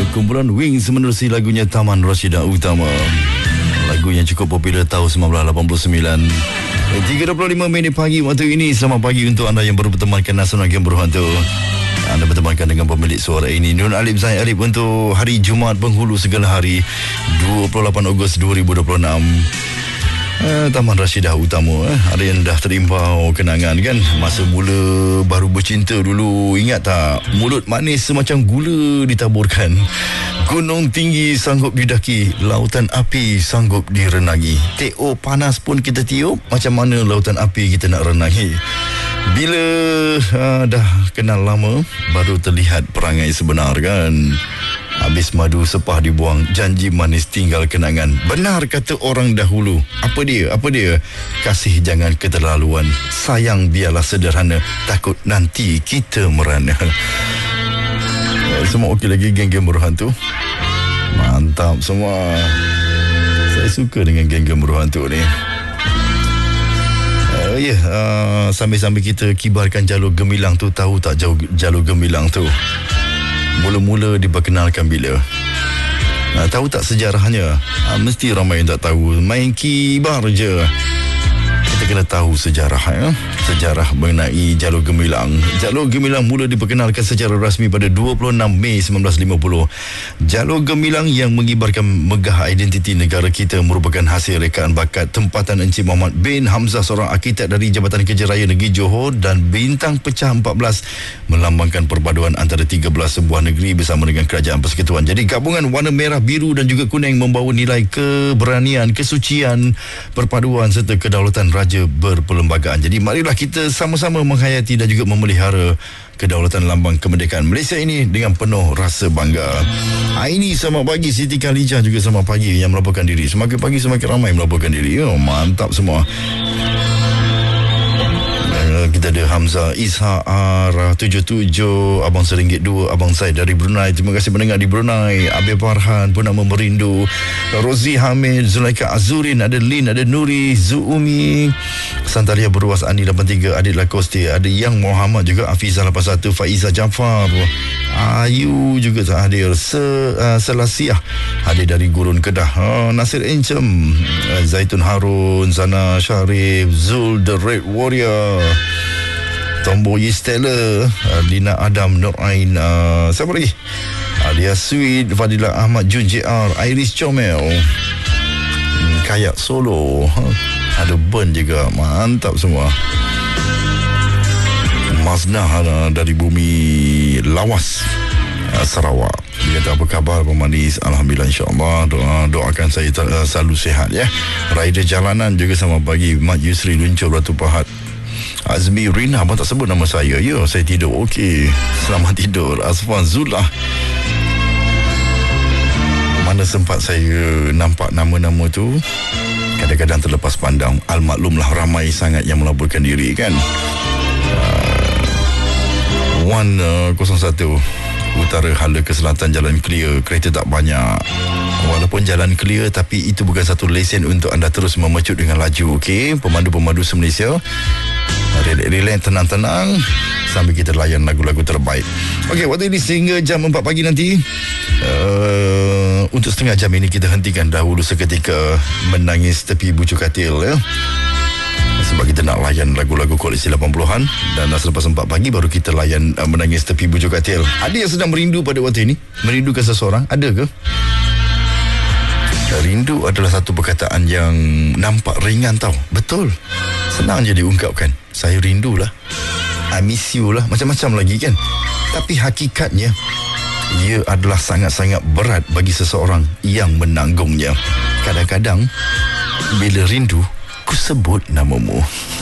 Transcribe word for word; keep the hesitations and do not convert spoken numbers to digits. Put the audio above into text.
Kumpulan Wings menerusi lagunya Taman Rashidah Utama. Lagu yang cukup popular tahun sembilan belas lapan puluh sembilan. tiga dua puluh lima minit pagi waktu ini. Selamat pagi untuk anda yang baru bertemankan Nasional Game Berhantu. Anda bertemankan dengan pemilik suara ini, Nur Alif Zaid Alif, untuk hari Jumaat penghulu segala hari, dua puluh lapan Ogos dua ribu dua puluh enam. Uh, Taman Rashidah Utama, eh. Ada yang dah terimpau kenangan kan, masa mula baru bercinta dulu. Ingat tak, mulut manis semacam gula ditaburkan, gunung tinggi sanggup didaki, lautan api sanggup direnangi. T O panas pun kita tiup, macam mana lautan api kita nak renangi. Bila uh, dah kenal lama, baru terlihat perangai sebenar kan. Habis madu sepah dibuang, janji manis tinggal kenangan. Benar kata orang dahulu. Apa dia? Apa dia? Kasih jangan keterlaluan, sayang biarlah sederhana, takut nanti kita merana. Semua okey lagi geng-geng berhantu? Mantap semua. Saya suka dengan geng-geng berhantu ni. Uh, ya, yeah, uh, sambil-sambil kita kibarkan jalur gemilang tu, tahu tak jauh jalur gemilang tu mula-mula diperkenalkan bila? Nah, tahu tak sejarahnya? Ha, mesti ramai yang tak tahu. Main kibar je. Kita kena tahu sejarah, ya? Sejarah mengenai jalur gemilang. Jalur gemilang mula diperkenalkan secara rasmi pada dua puluh enam Mei seribu sembilan ratus lima puluh. Jalur gemilang yang mengibarkan megah identiti negara kita merupakan hasil rekaan bakat tempatan Encik Muhammad bin Hamzah, seorang arkitek dari Jabatan Kerja Raya Negeri Johor, dan bintang pecah empat belas melambangkan perpaduan antara tiga belas sebuah negeri bersama dengan Kerajaan Persekutuan. Jadi gabungan warna merah, biru dan juga kuning membawa nilai keberanian, kesucian, perpaduan serta kedaulatan raja berperlembagaan. Jadi marilah kita sama-sama menghayati dan juga memelihara kedaulatan lambang kemerdekaan Malaysia ini dengan penuh rasa bangga. Ha, ini selamat pagi Siti Khalijah, juga selamat pagi yang melaporkan diri. Semakin pagi semakin ramai melaporkan diri. Oh, mantap semua. Kita ada Hamzah Ishak R tujuh tujuh, Abang Seringgit dua, Abang Said dari Brunei. Terima kasih mendengar di Brunei. Abil Farhan, Purnama Merindu, Rozi Hamid, Zulaika Azurin, ada Lin, ada Nuri, Zuumi, Santaria Berwas, Ani lapan tiga, Adit Lakosti, ada Yang Muhammad juga, Afizah lapan satu, Faiza Jafar, Ayu juga hadir, Se, uh, Selasiah hadir dari Gurun Kedah, uh, Nasir Encem, uh, Zaitun Harun, Zana Sharif, Zul The Red Warrior, Tomboyi Stella, uh, Lina Adam, Nur Ain, uh, siapa lagi? Alia Sweet, Fadilah Ahmad, Jun J R, Iris Comel, hmm, Kayak Solo, huh? Ada Ben juga, mantap semua. Maznah uh, dari bumi Lawas, uh, Sarawak. Dia kata, apa khabar pemanis? Alhamdulillah, insyaAllah. Doa, doakan saya uh, selalu sihat, ya. Rider jalanan juga sama pagi. Mat Yusri Luncur Ratu Pahat, Azmi Rina, abang tak sebut nama saya. Ya, saya tidur. Okey, selamat tidur. Asfan Zulah. Mana sempat saya nampak nama-nama tu, kadang-kadang terlepas pandang. Al-maklumlah ramai sangat yang melaburkan diri kan. uh, One kosong satu Utara Hala ke Selatan, jalan clear, kereta tak banyak. Walaupun jalan clear, tapi itu bukan satu lesen untuk anda terus memecut dengan laju. Okey, pemandu-pemandu se-Malaysia, relax, tenang-tenang sambil kita layan lagu-lagu terbaik. Okey, waktu ini sehingga jam empat pagi nanti. Uh, untuk setengah jam ini kita hentikan dahulu seketika Menangis Tepi Bucu Katil, ya. Sebab kita nak layan lagu-lagu koleksi lapan puluhan. Dan selepas empat pagi baru kita layan uh, Menangis Tepi Bucu Katil. Ada yang sedang merindu pada waktu ini? Merindukan seseorang? Ada ke? Rindu adalah satu perkataan yang nampak ringan tau. Betul, senang je diungkapkan. Saya rindulah, I miss you lah, macam-macam lagi kan. Tapi hakikatnya ia adalah sangat-sangat berat bagi seseorang yang menanggungnya. Kadang-kadang bila rindu, ku sebut namamu.